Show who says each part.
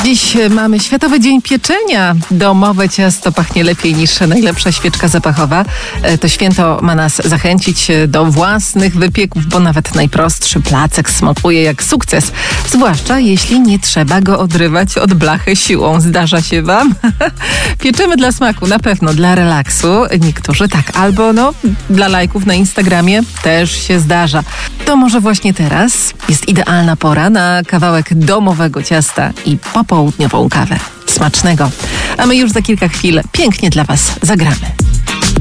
Speaker 1: Dziś mamy Światowy Dzień Pieczenia. Domowe ciasto pachnie lepiej niż najlepsza świeczka zapachowa. To święto ma nas zachęcić do własnych wypieków, bo nawet najprostszy placek smakuje jak sukces. Zwłaszcza jeśli nie trzeba go odrywać od blachy siłą. Zdarza się wam? Pieczemy dla smaku, na pewno dla relaksu. Niektórzy tak, albo dla lajków na Instagramie też się zdarza. To może właśnie teraz jest idealna pora na kawałek domowego ciasta i popołudniową kawę. Smacznego! A my już za kilka chwil pięknie dla Was zagramy.